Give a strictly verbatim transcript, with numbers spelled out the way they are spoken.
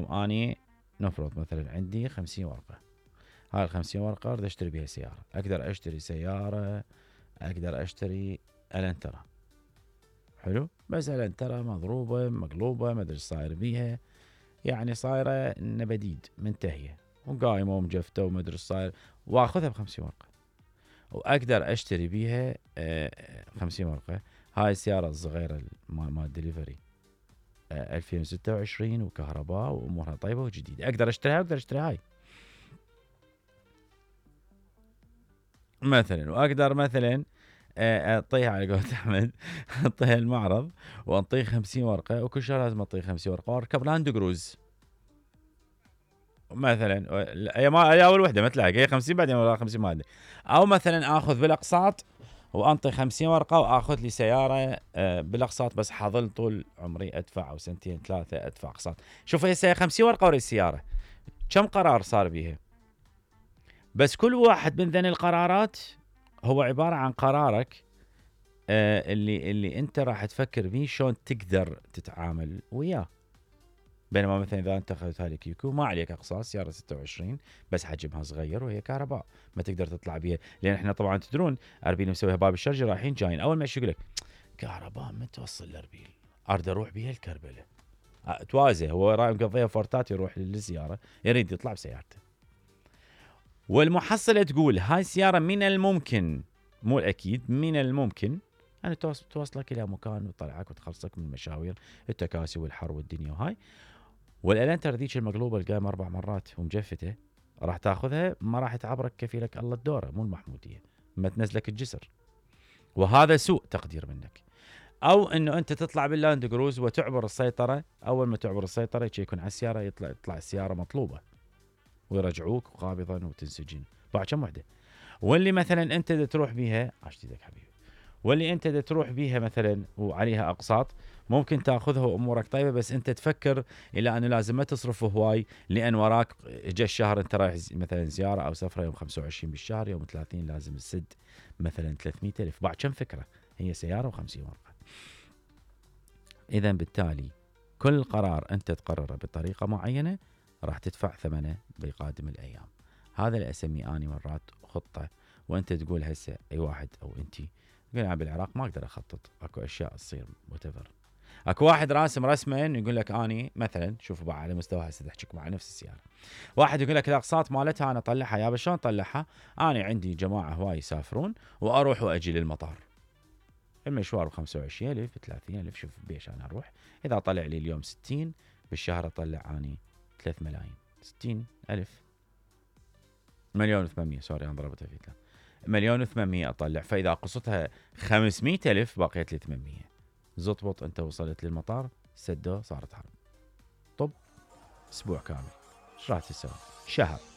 واني نفرض مثلا عندي خمسين ورقة، هاي الخمسين ورقة اريد اشتري بها سيارة، اقدر اشتري سيارة، اقدر اشتري الانترا، حلو، بس الانترا مضروبة مقلوبة ما ادري ايش صاير بيها، يعني صايرة نبديد منتهية وقايمة ومجفتة وما ادري ايش صاير، واخذها بخمسين ورقة، واقدر اشتري بيها خمسين ورقة. هاي السيارة الصغيرة مال الدليفري ألفين وستة وعشرين وكهرباء وامورها طيبة وجديدة، اقدر اشتريها واقدر اشتري هاي مثلا، واقدر مثلا اعطيها على قولة احمد اعطيها المعرض وانطيه خمسين ورقة، وكل شهر لازم اعطيه خمسين ورقة واركب لاند كروز مثلا، هي ما هي اول وحده ما تلاقي، هي خمسين بعدين ولا خمسين ما ادري، او مثلا اخذ بالاقساط وانطي خمسين ورقه واخذ لي سياره بالاقساط، بس حظل طول عمري ادفع او سنتين ثلاثه ادفع اقساط. شوف هي خمسين ورقه وري السياره كم قرار صار بيها، بس كل واحد من ذن القرارات هو عباره عن قرارك اللي اللي انت راح تفكر بيه شلون تقدر تتعامل وياه. بينما مثلا اذا انت اخذت هذه كيكو ما عليك اقساط، سياره ستة وعشرين بس حجمها صغير وهي كهرباء ما تقدر تطلع بيها، لان احنا طبعا تدرون اربيل مسويها باب الشرجه رايحين جايين، اول ما يقول لك كهرباء ما توصل لاربيل اريد اروح بيها الكربله، توازي هو رايح مقضيها فورتات يروح للسياره يريد يطلع بسيارته، والمحصله تقول هاي السياره من الممكن مو الاكيد من الممكن أن توصلك إلى مكان وتطلعك وتخلصك من المشاوير التكاسي والحر والدنيا وهاي. والالنتر ذيك المقلوبه القايمه اربع مرات ومجفته راح تاخذها ما راح تعبرك كفيلك الله الدوره مو المحموديه، ما تنزلك الجسر، وهذا سوء تقدير منك. او انه انت تطلع باللاند كروز وتعبر السيطره، اول ما تعبر السيطره يكون على السياره يطلع يطلع السياره مطلوبه ويرجعوك قابضا وتنسجن بعد كم وحده. واللي مثلا انت تروح بيها عشت ايدك حبيبي، واللي انت تروح بيها مثلا وعليها اقساط ممكن تاخذها وامورك طيبه، بس انت تفكر الى انه لازم ما تصرف هواي، لان وراك جاء الشهر انت رايح مثلا زياره او سفره يوم خمسة وعشرين بالشهر، يوم ثلاثين لازم تسد مثلا ثلاثمية ألف، بعد كم فكره هي سياره وخمسين ورقه. اذا بالتالي كل قرار انت تقرره بطريقه معينه راح تدفع ثمنه بقادم الايام. هذا اللي اسميه اني مرات خطه، وانت تقول هسه اي واحد او انتي يقول انا بالعراق ما اقدر اخطط، اكو اشياء تصير وتفر. اكو واحد راسم رسمه يقول لك اني مثلا شوفوا بقى على مستوى هسه احكيكم مع نفس السياره، واحد يقول لك الاقساط مالتها انا اطلعها، يا شلون اطلعها؟ انا عندي جماعه هواي يسافرون واروح واجي للمطار، المشوار ب خمسة وعشرين ألف ب ثلاثين ألف، شوف بيش انا اروح اذا طلع لي اليوم ستين بالشهر اطلع اني ثلاث ملايين، ستين ألف مليون وثمانمية، سوري انا ضربتها في ثلاثة مليون وثمانمية اطلع، فاذا قصتها خمسمية ألف بقيت لي ثمانمية، زطبط انت وصلت للمطار سده صارت حرب. طب اسبوع كامل ايش راح تسوي؟ شهر